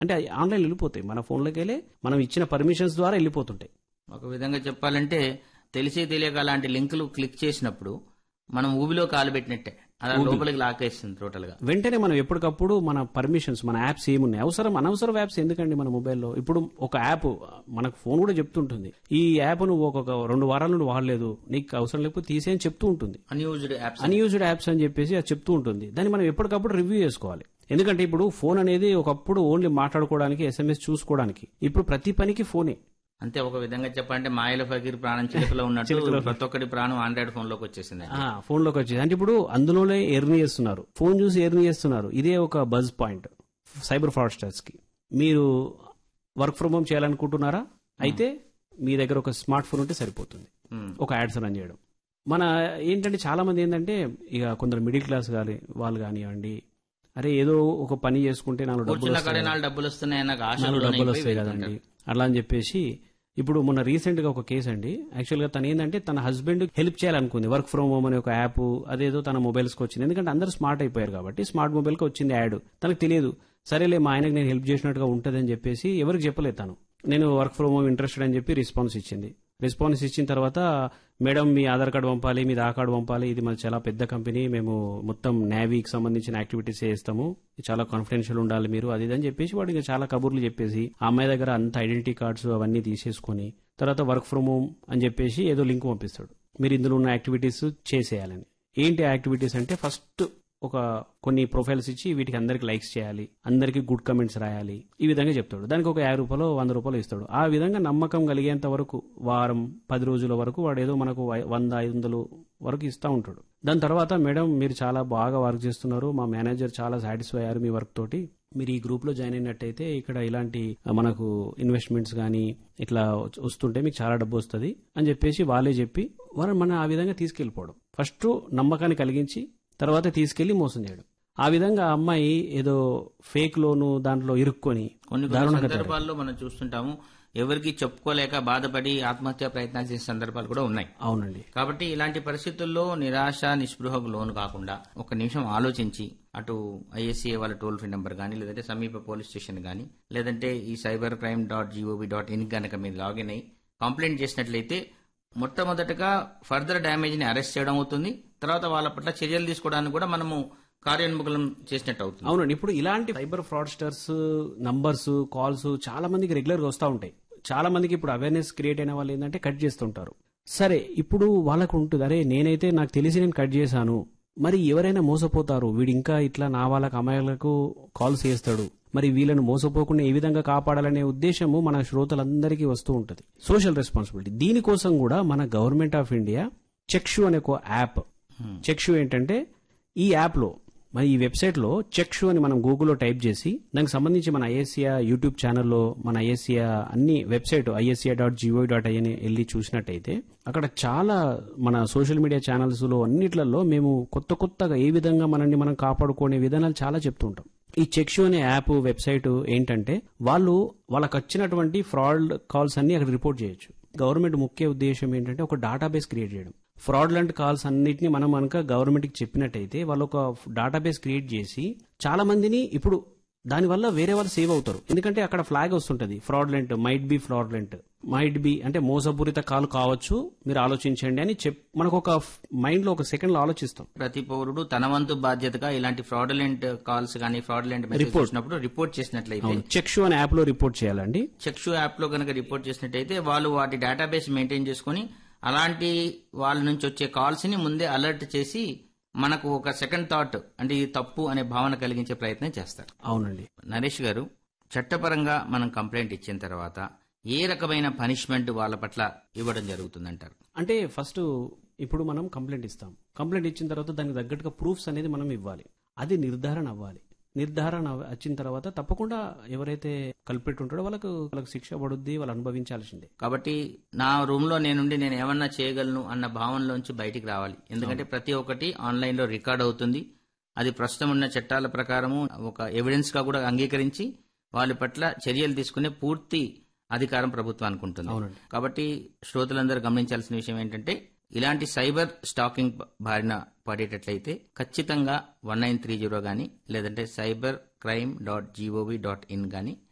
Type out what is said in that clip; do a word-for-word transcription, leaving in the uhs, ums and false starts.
అంటే ఆన్లైన్ వెళ్ళిపోతాయి, మన ఫోన్లోకి వెళ్ళి మనం ఇచ్చిన పర్మిషన్స్ ద్వారా వెళ్ళిపోతుంటాయి. ఒక విధంగా చెప్పాలంటే తెలిసి తెలియక అలాంటి లింకులు క్లిక్ చేసినప్పుడు మనం ఊబిలో కాలు పెట్టినట్టే, అలా లోపలికి లాకేస్తుంది టోటల్ గా. వెంటనే మనం ఎప్పటికప్పుడు మన పర్మిషన్స్, మన యాప్స్ ఏమున్నాయి, అవసరం అనవసరం యాప్స్ ఎందుకండి మన మొబైల్లో. ఇప్పుడు ఒక యాప్ మనకు ఫోన్ కూడా చెప్తుంటుంది, ఈ యాప్ నువ్వు ఒక రెండు వారాల నుండి వాడలేదు, నీకు అవసరం లేకపోతే తీసేయని చెప్తూ ఉంటుంది. అన్యూజ్డ్ యాప్స్ అన్యూజ్డ్ యాప్స్ అని చెప్పేసి అది చెప్తూ ఉంటుంది. దాన్ని మనం ఎప్పటికప్పుడు రివ్యూ చేసుకోవాలి. ఎందుకంటే ఇప్పుడు ఫోన్ అనేది ఒకప్పుడు ఓన్లీ మాట్లాడుకోవడానికి, ఎస్ఎంఎస్ చూసుకోవడానికి, ఇప్పుడు ప్రతి పనికి ఫోనే. అంతే. ఒక విధంగా చెప్పాలంటే మాయల ఫకీర్ ప్రాణం చిలుకలో ఉన్నట్టు ప్రతి ఒక్కటి ప్రాణం ఆండ్రాయిడ్ ఫోన్ లోకి వచ్చేసింది. ఫోన్ లోకి వచ్చేసి అంటే ఇప్పుడు అందులోనే ఎర్న్ చేస్తున్నారు, ఫోన్ చూసి ఎర్న్ చేస్తున్నారు. ఇదే ఒక బజ్ పాయింట్ సైబర్ ఫ్రాడ్స్టర్స్ కి. మీరు వర్క్ ఫ్రమ్ హోమ్ చేయాలనుకుంటున్నారా, అయితే మీ దగ్గర ఒక స్మార్ట్ ఫోన్ ఉంటే సరిపోతుంది ఒక యాడ్స్ రన్ చేయడం. మన ఏంటంటే చాలా మంది ఏంటంటే ఇక కొందరు మిడిల్ క్లాస్ కానీ వాళ్ళు కానివ్వండి, అరే ఏదో ఒక పని చేసుకుంటే నాకు డబ్బులు డబ్బులు వస్తున్నాయి డబ్బులు వస్తాయి కదండి అట్లా అని చెప్పేసి. ఇప్పుడు మొన్న రీసెంట్ గా ఒక కేసు అండి, యాక్చువల్ గా తను ఏంటంటే తన husband help చేయాలనుకుంది, work from home అనే ఒక యాప్, అదేదో తన మొబైల్స్ కి వచ్చింది. ఎందుకంటే అందరూ స్మార్ట్ అయిపోయారు కాబట్టి స్మార్ట్ మొబైల్ కి వచ్చింది యాడ్. తనకు తెలియదు, సరేలే మా ఆయనకు నేను హెల్ప్ చేసినట్టుగా ఉంటుంది అని చెప్పేసి ఎవరికి చెప్పలేదు తను. నేను వర్క్ ఫ్రమ్ హోమ్ ఇంట్రెస్టెడ్ అని చెప్పి రెస్పాన్స్ ఇచ్చింది. రెస్పాన్స్ ఇచ్చిన తర్వాత, మేడం మీ ఆధార్ కార్డు పంపాలి, మీ ఆధార్ కార్డు పంపాలి, ఇది మన చాలా పెద్ద కంపెనీ, మేము మొత్తం నేవీకి సంబంధించిన యాక్టివిటీస్ చేస్తాము, చాలా కాన్ఫిడెన్షియల్ ఉండాలి మీరు, అది అని చెప్పేసి వాడు ఇంకా చాలా కబుర్లు చెప్పేసి ఆ అమ్మాయి దగ్గర అంత ఐడెంటిటీ కార్డ్స్ అవన్నీ తీసేసుకుని తర్వాత వర్క్ ఫ్రమ్ హోమ్ అని చెప్పేసి ఏదో లింక్ పంపిస్తాడు, మీరు ఇందులో ఉన్న యాక్టివిటీస్ చేసేయాలని. ఏంటి యాక్టివిటీస్ అంటే ఫస్ట్ ఒక కొన్ని ప్రొఫైల్స్ ఇచ్చి వీటికి అందరికి లైక్స్ చేయాలి, అందరికి గుడ్ కమెంట్స్ రాయాలి, ఈ విధంగా చెప్తాడు. దానికి ఒక యాభై రూపాయలు వంద రూపాయలు ఇస్తాడు. ఆ విధంగా నమ్మకం కలిగేంత వరకు వారం పది రోజుల వరకు వాడు ఏదో మనకు వంద ఐదు వందలు వరకు ఇస్తూ ఉంటాడు. దాని తర్వాత, మేడం మీరు చాలా బాగా వర్క్ చేస్తున్నారు, మా మేనేజర్ చాలా సాటిస్ఫై అయ్యారు మీ వర్క్ తోటి, మీరు ఈ గ్రూప్ లో జాయిన్ అయినట్టయితే ఇక్కడ ఇలాంటి మనకు ఇన్వెస్ట్మెంట్స్ కానీ ఇట్లా వస్తుంటే మీకు చాలా డబ్బు వస్తుంది అని చెప్పేసి వాళ్ళే చెప్పి వారు మన ఆ విధంగా తీసుకెళ్లిపోవడం. ఫస్ట్ నమ్మకాన్ని కలిగించి తర్వాత తీసుకెళ్లి మోసం చేయడం. ఆ విధంగా అమ్మాయి ఏదో ఫేక్ లోను దాంట్లో ఇరుక్కొని కొన్ని సందర్భాల్లో మనం చూస్తుంటాము, ఎవరికి చెప్పుకోలేక బాధపడి ఆత్మహత్య ప్రయత్నాలు చేసే సందర్భాలు కూడా ఉన్నాయి. అవునండి. కాబట్టి ఇలాంటి పరిస్థితుల్లో నిరాశ నిస్పృహకు లోను కాకుండా ఒక నిమిషం ఆలోచించి అటు ఐఎస్సీఏ వాళ్ళ టోల్ ఫ్రీ నెంబర్ కానీ, లేదంటే సమీప పోలీస్ స్టేషన్ కానీ, లేదంటే ఈ cyber crime dot GOV dot in కనుక మీరు లాగిన్ అయ్యి కంప్లైంట్ చేసినట్లయితే మొట్టమొదటగా ఫర్దర్ డ్యామేజ్ ని అరెస్ట్ చేయడం అవుతుంది. తర్వాత వాళ్ళ పట్ల చర్యలు తీసుకోవడానికి కూడా మనము కార్యోన్ముఖం చేసినట్టు అవుతుంది. అవునండి. ఇప్పుడు ఇలాంటి సైబర్ ఫ్రాడ్స్టర్స్ నంబర్స్ కాల్స్ చాలా మందికి రెగ్యులర్ గా వస్తూ ఉంటాయి. చాలా మందికి ఇప్పుడు అవేర్నెస్ క్రియేట్ అయిన వాళ్ళు ఏంటంటే కట్ చేస్తుంటారు. సరే, ఇప్పుడు వాళ్ళకు ఉంటుంది, అరే నేనైతే నాకు తెలిసి నేను కట్ చేశాను, మరి ఎవరైనా మోసపోతారు, వీడు ఇంకా ఇట్లా నా వాళ్ళకి అమ్మాయిలకు కాల్స్ చేస్తాడు, మరి వీళ్ళను మోసపోకుండా ఏ విధంగా కాపాడాలనే ఉద్దేశము మన శ్రోతలందరికీ వస్తూ ఉంటుంది. సోషల్ రెస్పాన్సిబిలిటీ దీనికోసం కూడా మన గవర్నమెంట్ ఆఫ్ ఇండియా చెక్షు అనే ఒక యాప్, చెక్షు ఏంటంటే ఈ యాప్ లో మన ఈ వెబ్సైట్ లో చెక్షు అని మనం గూగుల్లో టైప్ చేసి దానికి సంబంధించి మన ఐఎస్సియా యూట్యూబ్ ఛానల్లో మన ఐఎస్సియా అన్ని website ఐఎస్సియా dot GOV dot IN వెళ్ళి చూసినట్టయితే అక్కడ చాలా మన సోషల్ మీడియా ఛానల్స్ లో అన్నిట్లలో మేము కొత్త కొత్తగా ఏ విధంగా మనల్ని మనం కాపాడుకునే విధానాలు చాలా చెప్తుంటాం. ఈ చెక్షు అనే యాప్ వెబ్సైట్ ఏంటంటే వాళ్ళు వాళ్ళకి వచ్చినటువంటి ఫ్రాడ్ కాల్స్ అన్ని అక్కడ రిపోర్ట్ చేయొచ్చు. గవర్నమెంట్ ముఖ్య ఉద్దేశం ఏంటంటే ఒక డేటాబేస్ క్రియేట్ చేయడం. ఫ్రాడ్లెంట్ కాల్స్ అన్నిటిని మనం కనుక గవర్నమెంట్ కి చెప్పినట్టయితే వాళ్ళు ఒక డేటాబేస్ క్రియేట్ చేసి చాలా మందిని, ఇప్పుడు దానివల్ల వేరే వాళ్ళు సేవ్ అవుతారు. ఎందుకంటే అక్కడ ఫ్లాగ్ వస్తుంటది, fraudulent might be fraudulent might be అంటే మోసపూరిత కాల్ కావచ్చు, మీరు ఆలోచించండి అని చెప్ మనకు ఒక మైండ్ లో ఒక సెకండ్ లో ఆలోచిస్తాం. ప్రతి పౌరుడు తన వంతు బాధ్యతగా ఇలాంటి ఫ్రాడ్లెంట్ కాల్స్ కానీ ఫ్రాడ్లెంట్ మెసేజ్ వచ్చినప్పుడు రిపోర్ట్ చేసినట్లయితే చెక్షు అనే యాప్ లో రిపోర్ట్ చేయాలండి. చెక్షు యాప్ లో కనుక రిపోర్ట్ చేసినట్టయితే వాళ్ళు వాటి డేటాబేస్ మెయింటైన్ చేసుకుని అలాంటి వాళ్ళ నుంచి వచ్చే కాల్స్ ని ముందే అలర్ట్ చేసి మనకు ఒక సెకండ్ థాట్ అంటే ఇది తప్పు అనే భావన కలిగించే ప్రయత్నం చేస్తారు. అవునండి. నరేష్ గారు, చట్టపరంగా మనం కంప్లైంట్ ఇచ్చిన తర్వాత ఏ రకమైన పనిష్మెంట్ వాళ్ళ పట్ల ఇవ్వడం జరుగుతుందంటారు? అంటే ఫస్ట్ ఇప్పుడు మనం కంప్లైంట్ ఇస్తాం, కంప్లైంట్ ఇచ్చిన తర్వాత దానికి తగ్గట్టుగా ప్రూఫ్స్ అనేది మనం ఇవ్వాలి, అది నిర్ధారణ అవ్వాలి. నిర్ధారణ వచ్చిన తర్వాత తప్పకుండా ఎవరైతే కల్పిట్ ఉంటాడో వాళ్ళకు వాళ్ళకి శిక్ష పడుద్ది, వాళ్ళు అనుభవించాల్సిందే. కాబట్టి నా రూమ్ లో నేనుండి నేను ఏమన్నా చేయగలను అన్న భావనలోంచి బయటికి రావాలి. ఎందుకంటే ప్రతి ఒక్కటి ఆన్లైన్ లో రికార్డ్ అవుతుంది. అది ప్రస్తుతం ఉన్న చట్టాల ప్రకారము ఒక ఎవిడెన్స్ గా కూడా అంగీకరించి వాళ్ళ పట్ల చర్యలు తీసుకునే పూర్తి అధికారం ప్రభుత్వానికి ఉంటుంది. కాబట్టి శ్రోతలందరూ గమనించాల్సిన విషయం ఏంటంటే ఇలాంటి సైబర్ స్టాకింగ్ బారిన పడేటట్లయితే ఖచ్చితంగా వన్ నైన్ త్రీ జీరో గానీ లేదంటే cyber crime dot GOV dot in గానీ